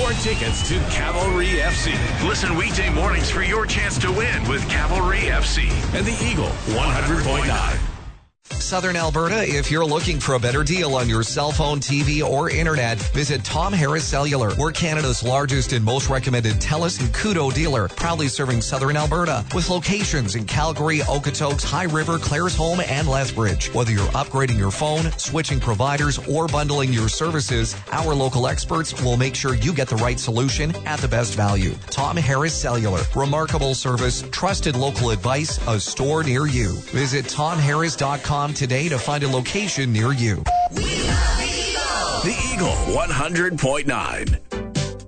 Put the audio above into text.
your tickets to Cavalry FC. Listen weekday mornings for your chance to win with Cavalry FC. And the Eagle 100.9. Southern Alberta, if you're looking for a better deal on your cell phone, TV, or internet, visit Tom Harris Cellular. We're Canada's largest and most recommended TELUS and Koodo dealer, proudly serving Southern Alberta with locations in Calgary, Okotoks, High River, Claresholm, and Lethbridge. Whether you're upgrading your phone, switching providers, or bundling your services, our local experts will make sure you get the right solution at the best value. Tom Harris Cellular. Remarkable service, trusted local advice, a store near you. Visit TomHarris.com today to find a location near you. The Eagle 100.9.